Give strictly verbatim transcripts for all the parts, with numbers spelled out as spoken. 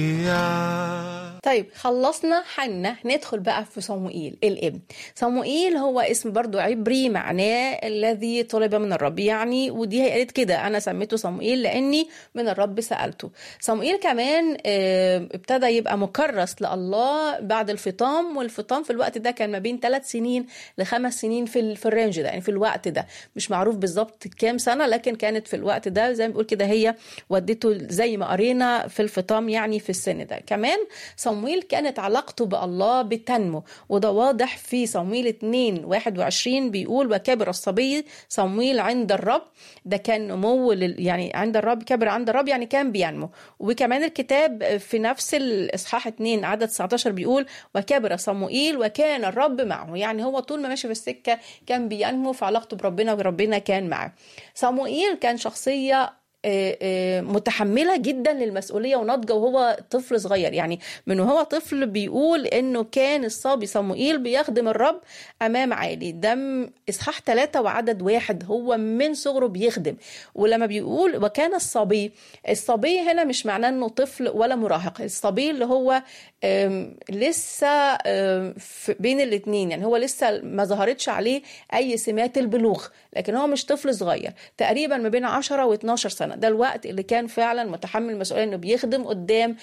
طيب خلصنا حنا، ندخل بقى في صموئيل الابن. صموئيل هو اسم برضو عبري معناه الذي طلب من الرب، يعني ودي هي قالت كده انا سميته صموئيل لاني من الرب سألته. صموئيل كمان ابتدى يبقى مكرس لله بعد الفطام، والفطام في الوقت ده كان ما بين ثلاث سنين لخمس سنين في في الرينج ده، يعني في الوقت ده مش معروف بالظبط كام سنة، لكن كانت في الوقت ده زي ما بيقول كده هي ودته زي ما قرينا في الفطام، يعني في السن ده. كمان صموئيل كانت علاقته بالله بتنمو، وده واضح في صموئيل اتنين واحد وعشرين بيقول وكبر الصبي صموئيل عند الرب. ده كان نمو يعني عند الرب، كبر عند الرب يعني كان بينمو. وكمان الكتاب في نفس الإصحاح اتنين عدد تسعة عشر بيقول وكبر صموئيل وكان الرب معه، يعني هو طول ما ماشي في السكة كان بينمو في علاقته بربنا وربنا كان معه. صموئيل كان شخصية متحملة جدا للمسؤولية وناضجة وهو طفل صغير، يعني من وهو طفل بيقول انه كان الصبي صموئيل بيخدم الرب امام عالي. ده اصحاح ثلاثة وعدد واحد، هو من صغره بيخدم. ولما بيقول وكان الصبي، الصبي هنا مش معناه انه طفل ولا مراهق، الصبي اللي هو لسه بين الاتنين، يعني هو لسه ما ظهرتش عليه اي سمات البلوغ، لكن هو مش طفل صغير، تقريبا ما بين عشرة واتناشر سنة. ده الوقت اللي كان فعلا متحمل مسؤولية انه بيخدم قدام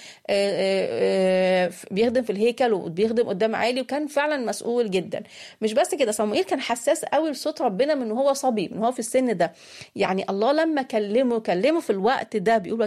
بيخدم في الهيكل وبيخدم قدام عالي، وكان فعلا مسؤول جدا. مش بس كده، صموئيل كان حساس قوي لصوت ربنا من هو صبي، من هو في السن ده. يعني الله لما كلمه كلمه في الوقت ده بيقول